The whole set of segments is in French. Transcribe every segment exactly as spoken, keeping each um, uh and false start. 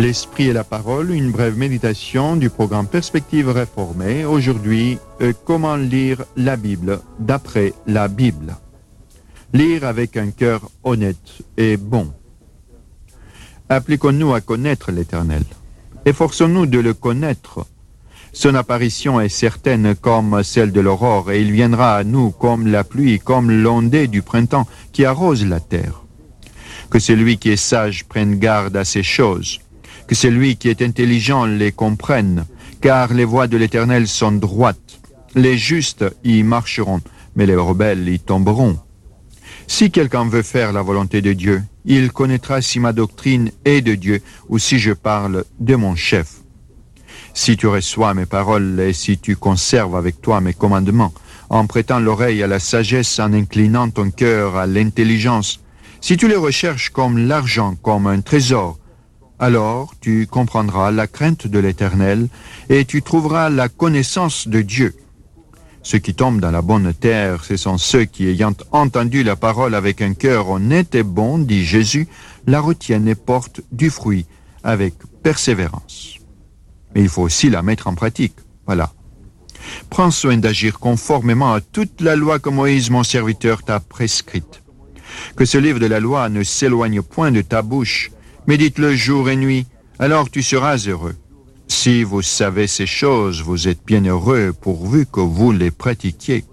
L'Esprit et la Parole, une brève méditation du programme Perspective réformée. Aujourd'hui, euh, comment lire la Bible d'après la Bible. Lire avec un cœur honnête et bon. Appliquons-nous à connaître l'Éternel. Efforçons-nous de le connaître. Son apparition est certaine comme celle de l'aurore, et il viendra à nous comme la pluie, comme l'ondée du printemps qui arrose la terre. Que celui qui est sage prenne garde à ces choses. Que celui qui est intelligent les comprenne, car les voies de l'Éternel sont droites. Les justes y marcheront, mais les rebelles y tomberont. Si quelqu'un veut faire la volonté de Dieu, il connaîtra si ma doctrine est de Dieu ou si je parle de mon chef. Si tu reçois mes paroles et si tu conserves avec toi mes commandements, en prêtant l'oreille à la sagesse, en inclinant ton cœur à l'intelligence, si tu les recherches comme l'argent, comme un trésor, alors tu comprendras la crainte de l'Éternel et tu trouveras la connaissance de Dieu. Ceux qui tombent dans la bonne terre, ce sont ceux qui, ayant entendu la parole avec un cœur honnête et bon, dit Jésus, la retiennent et portent du fruit avec persévérance. Mais il faut aussi la mettre en pratique. Voilà. Prends soin d'agir conformément à toute la loi que Moïse, mon serviteur, t'a prescrite. Que ce livre de la loi ne s'éloigne point de ta bouche. Médite-le jour et nuit, alors tu seras heureux. Si vous savez ces choses, vous êtes bien heureux pourvu que vous les pratiquiez.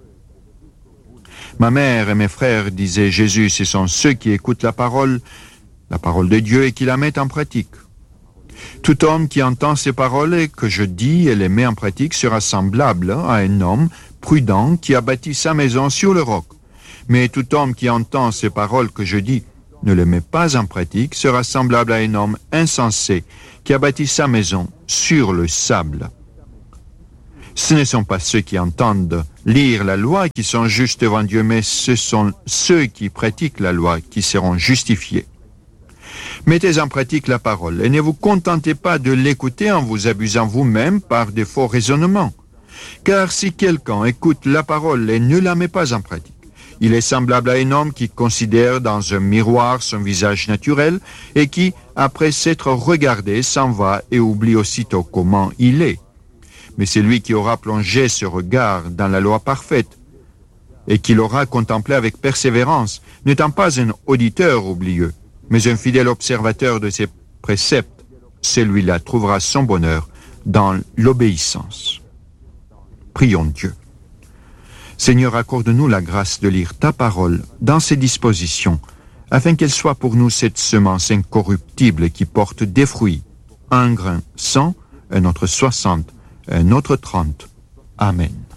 Ma mère et mes frères, disait Jésus, ce sont ceux qui écoutent la parole, la parole de Dieu et qui la mettent en pratique. Tout homme qui entend ces paroles et que je dis et les met en pratique sera semblable à un homme prudent qui a bâti sa maison sur le roc. Mais tout homme qui entend ces paroles que je dis ne les met pas en pratique sera semblable à un homme insensé qui a bâti sa maison sur le sable. Ce ne sont pas ceux qui entendent lire la loi qui sont justes devant Dieu, mais ce sont ceux qui pratiquent la loi qui seront justifiés. Mettez en pratique la parole et ne vous contentez pas de l'écouter en vous abusant vous-même par de faux raisonnements. Car si quelqu'un écoute la parole et ne la met pas en pratique, il est semblable à un homme qui considère dans un miroir son visage naturel et qui, après s'être regardé, s'en va et oublie aussitôt comment il est. Mais celui qui aura plongé ce regard dans la loi parfaite et qui l'aura contemplé avec persévérance, n'étant pas un auditeur oublieux, mais un fidèle observateur de ses préceptes, celui-là trouvera son bonheur dans l'obéissance. Prions Dieu. Seigneur, accorde-nous la grâce de lire ta parole dans ses dispositions, afin qu'elle soit pour nous cette semence incorruptible qui porte des fruits, un grain cent, un autre soixante, un autre trente. Amen.